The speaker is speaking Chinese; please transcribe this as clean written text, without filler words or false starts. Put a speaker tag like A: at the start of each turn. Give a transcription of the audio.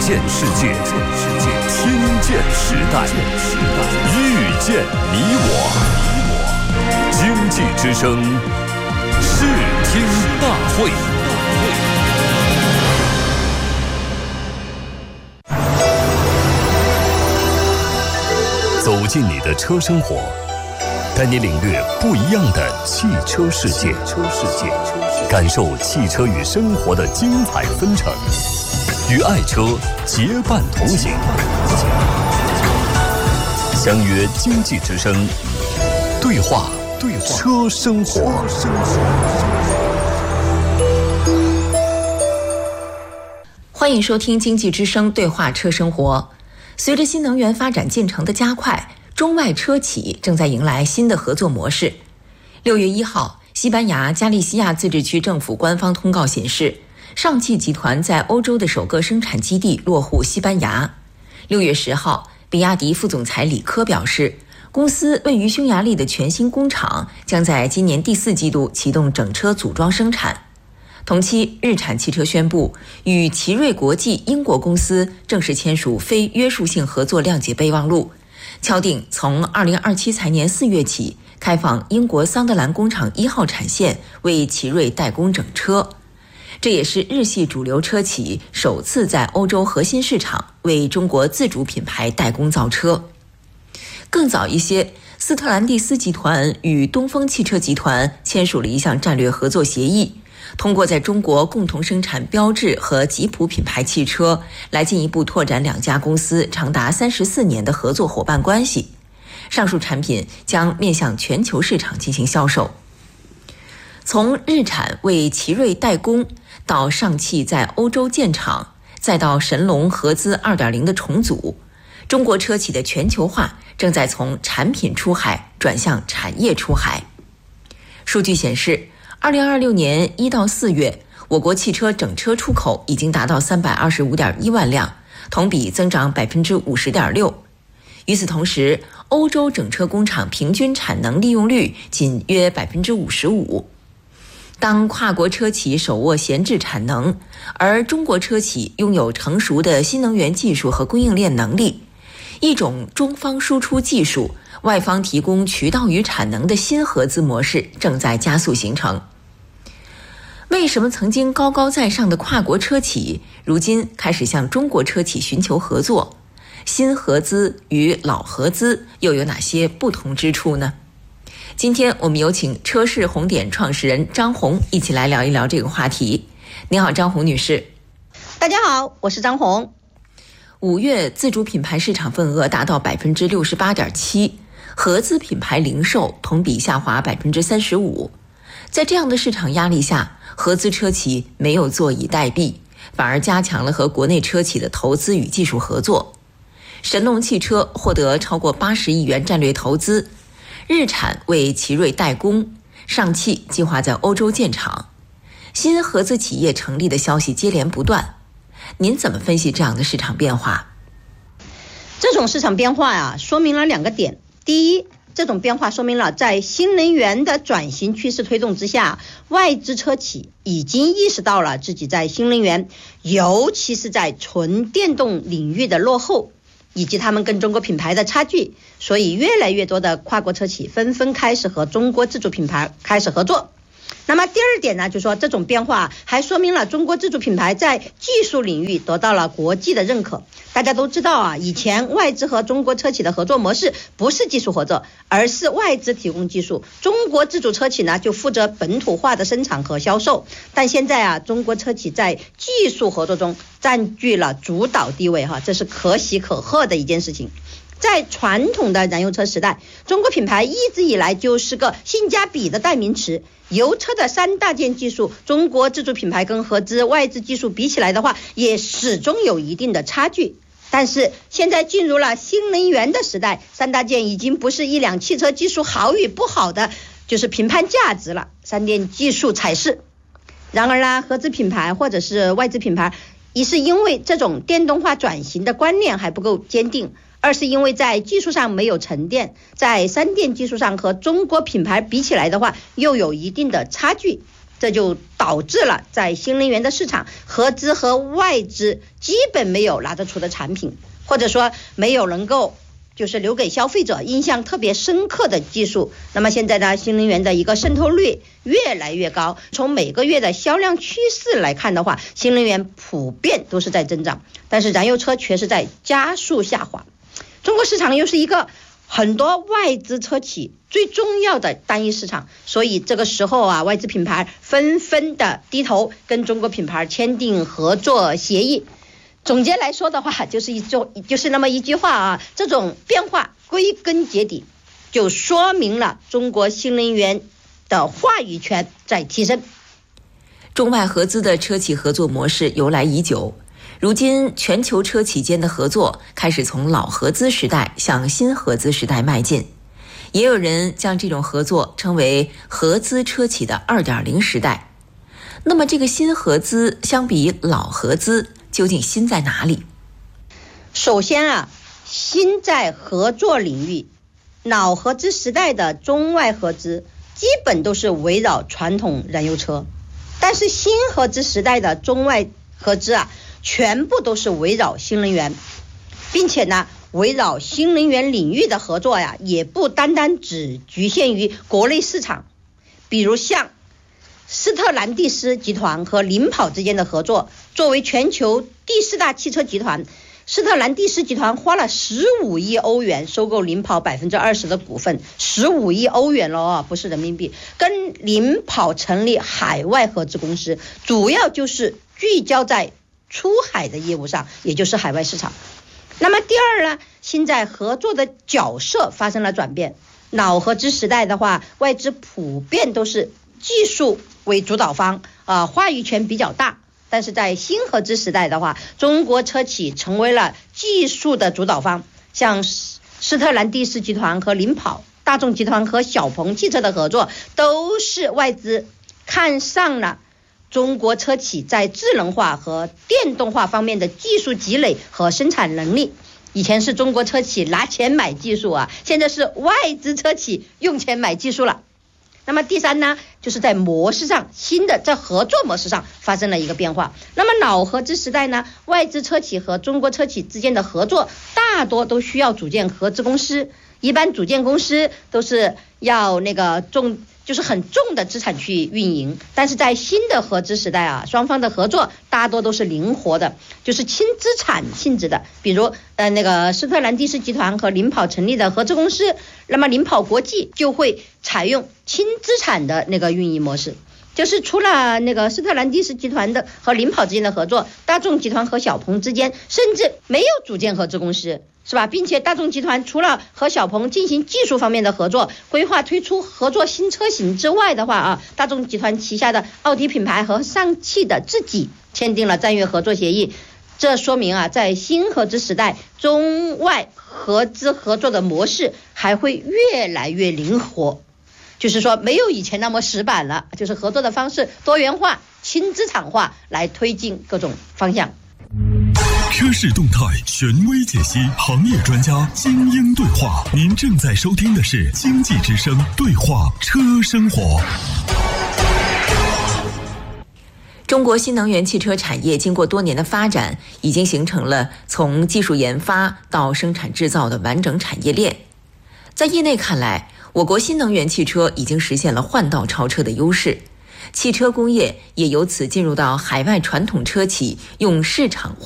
A: 见世界，听见时代，遇见你我。经济之声视听大会。走进你的车生活，带你领略不一样的汽车世界，感受汽车与生活的精彩纷呈，与爱车结伴同行。相约经济之声，对话车生活。
B: 欢迎收听经济之声对话车生活。随着新能源发展进程的加快，中外车企正在迎来新的合作模式。6月1号，西班牙加利西亚自治区政府官方通告显示，上汽集团在欧洲的首个生产基地落户西班牙。6月10号，比亚迪副总裁李科表示，公司位于匈牙利的全新工厂将在今年第4季度启动整车组装生产。同期，日产汽车宣布与奇瑞国际英国公司正式签署非约束性合作谅解备忘录，敲定从2027财年4月起开放英国桑德兰工厂1号产线为奇瑞代工整车。这也是日系主流车企首次在欧洲核心市场为中国自主品牌代工造车。更早一些，斯特兰蒂斯集团与东风汽车集团签署了一项战略合作协议，通过在中国共同生产标致和吉普品牌汽车，来进一步拓展两家公司长达34年的合作伙伴关系。上述产品将面向全球市场进行销售。从日产为奇瑞代工，到上汽在欧洲建厂，再到神龙合资 2.0 的重组，中国车企的全球化正在从产品出海转向产业出海。数据显示，2026年1到4月，我国汽车整车出口已经达到325.1万辆，同比增长 50.6%。与此同时，欧洲整车工厂平均产能利用率仅约 55%。当跨国车企手握闲置产能，而中国车企拥有成熟的新能源技术和供应链能力，一种中方输出技术，外方提供渠道与产能的新合资模式正在加速形成。为什么曾经高高在上的跨国车企，如今开始向中国车企寻求合作？新合资与老合资又有哪些不同之处呢？今天我们有请车市红点创始人张红一起来聊一聊这个话题。你好，张红女士。
C: 大家好，我是张红。
B: 5月自主品牌市场份额达到 68.7%， 合资品牌零售同比下滑 35%。 在这样的市场压力下，合资车企没有坐以待毙，反而加强了和国内车企的投资与技术合作。神龙汽车获得超过80亿元战略投资，日产为奇瑞代工，上汽计划在欧洲建厂，新合资企业成立的消息接连不断。您怎么分析这样的市场变化？
C: 这种市场变化说明了2个点。第一，这种变化说明了在新能源的转型趋势推动之下，外资车企已经意识到了自己在新能源，尤其是在纯电动领域的落后，以及他们跟中国品牌的差距，所以越来越多的跨国车企纷纷开始和中国自主品牌开始合作。那么第二点呢，就是说这种变化还说明了中国自主品牌在技术领域得到了国际的认可。大家都知道以前外资和中国车企的合作模式不是技术合作，而是外资提供技术，中国自主车企呢就负责本土化的生产和销售。但现在中国车企在技术合作中占据了主导地位这是可喜可贺的一件事情。在传统的燃油车时代，中国品牌一直以来就是个性价比的代名词。油车的3大件技术，中国自主品牌跟合资外资技术比起来的话，也始终有一定的差距。但是现在进入了新能源的时代，3大件已经不是一辆汽车技术好与不好的就是评判价值了，3件技术才是。然而呢，合资品牌或者是外资品牌，一是因为这种电动化转型的观念还不够坚定，二是因为在技术上没有沉淀，在3电技术上和中国品牌比起来的话又有一定的差距。 这就导致了在新能源的市场，合资和外资基本没有拿得出的产品，或者说没有能够就是留给消费者印象特别深刻的技术。那么现在呢，新能源的一个渗透率越来越高，从每个月的销量趋势来看的话，新能源普遍都是在增长，但是燃油车却是在加速下滑。中国市场又是一个很多外资车企最重要的单一市场，所以这个时候啊，外资品牌纷纷的低头跟中国品牌签订合作协议。总结来说的话，就是那么一句话啊，这种变化归根结底就说明了中国新能源的话语权在提升。
B: 中外合资的车企合作模式由来已久，如今全球车企间的合作开始从老合资时代向新合资时代迈进，也有人将这种合作称为合资车企的 2.0 时代。那么这个新合资相比老合资究竟新在哪里？
C: 首先啊，新在合作领域，老合资时代的中外合资基本都是围绕传统燃油车，但是新合资时代的中外合资啊，全部都是围绕新能源，并且呢，围绕新能源领域的合作呀，也不单单只局限于国内市场。比如像斯特兰蒂斯集团和领跑之间的合作，作为全球第4大汽车集团，斯特兰蒂斯集团花了15亿欧元收购领跑 20% 的股份，15亿欧元了，不是人民币，跟领跑成立海外合资公司，主要就是聚焦在出海的业务上，也就是海外市场。那么第二呢，现在合作的角色发生了转变。老合资时代的话，外资普遍都是技术为主导方，话语权比较大。但是在新合资时代的话，中国车企成为了技术的主导方，像斯特兰蒂斯集团和领跑、大众集团和小鹏汽车的合作，都是外资看上了中国车企在智能化和电动化方面的技术积累和生产能力。以前是中国车企拿钱买技术啊，现在是外资车企用钱买技术了。那么第三呢，就是在模式上，新的在合作模式上发生了一个变化。那么老合资时代呢，外资车企和中国车企之间的合作大多都需要组建合资公司，一般组建公司都是要就是很重的资产去运营。但是在新的合资时代啊，双方的合作大多都是灵活的，就是轻资产性质的。比如斯特兰蒂斯集团和领跑成立的合资公司，那么领跑国际就会采用轻资产的运营模式。就是除了斯特兰蒂斯集团的和领跑之间的合作，大众集团和小鹏之间甚至没有组建合资公司，是吧？并且大众集团除了和小鹏进行技术方面的合作，规划推出合作新车型之外的话啊，大众集团旗下的奥迪品牌和上汽的自己签订了战略合作协议。这说明啊，在新合资时代，中外合资合作的模式还会越来越灵活，就是说没有以前那么死板了，就是合作的方式多元化、轻资产化来推进各种方向。
A: 车市动态，权威解析，行业专家精英对话。您正在收听的是经济之声对话车生活。
B: 中国新能源汽车产业经过多年的发展，已经形成了从技术研发到生产制造的完整产业链。在业内看来，我国新能源汽车已经实现了换道超车的优势，汽车工业也由此进入到海外传统车企用市场